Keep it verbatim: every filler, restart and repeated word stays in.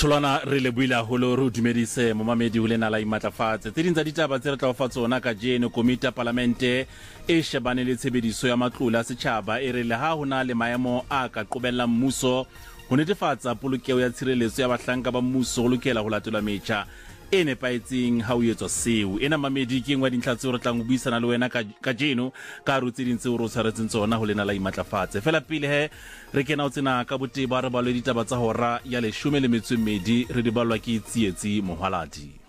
Tholwana re le buile haholo re dumedise momamedi ho lena la imatlafatse tse ding tsa ditaba tse re tla o fa tsona ka jeno. Komiti ya Parlamente e shebane le tshebediso ya matlole a setjhaba e re le ha hona le maemo a ka qobellang mmuso ho netefatsa polokeho ya tshireletso ya bahlanka ba mmuso ho lokela ho latelwa metjha e nepaetseng ha o etswa seo. Ena mamedi ke ngwa dintlha tseo re tlang ho buisana le wena ka jeno ka rutse dintse o re tshwaretseng tsona ho lena la imatlafatse. Fela pele he re kena o tsena ka boteba re balwe ditaba tsa hora ya leshome le metso e mmedi re di balwa ke Tsietsi Mohwaladi.